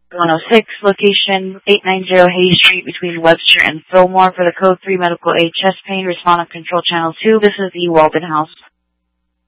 106, location 890 Hayes Street between Webster and Fillmore for the Code 3 Medical Aid Chest Pain. Respond on Control Channel 2. This is the Walden House.